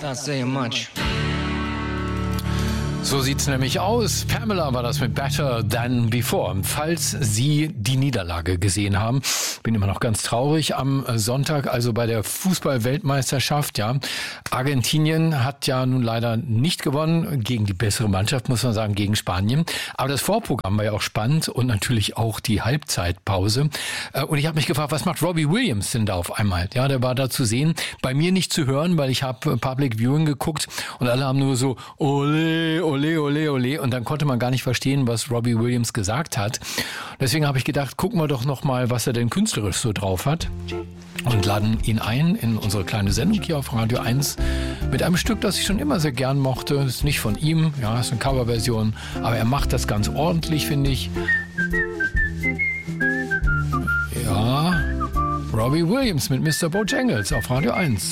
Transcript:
not saying much. So sieht's nämlich aus. Pamela war das mit Better Than Before. Falls Sie die Niederlage gesehen haben, bin immer noch ganz traurig am Sonntag, also bei der Fußball-Weltmeisterschaft, ja. Argentinien hat ja nun leider nicht gewonnen, gegen die bessere Mannschaft, muss man sagen, gegen Spanien. Aber das Vorprogramm war ja auch spannend und natürlich auch die Halbzeitpause. Und ich habe mich gefragt, was macht Robbie Williams denn da auf einmal? Ja, der war da zu sehen, bei mir nicht zu hören, weil ich habe Public Viewing geguckt und alle haben nur so, ole, ole, ole, ole. Und dann konnte man gar nicht verstehen, was Robbie Williams gesagt hat. Deswegen habe ich gedacht, gucken wir doch noch mal, was er denn künstlerisch so drauf hat. Und laden ihn ein in unsere kleine Sendung hier auf Radio 1 mit einem Stück, das ich schon immer sehr gern mochte. Das ist nicht von ihm, ja, ist eine Coverversion, aber er macht das ganz ordentlich, finde ich. Ja, Robbie Williams mit Mr. Bojangles auf Radio 1.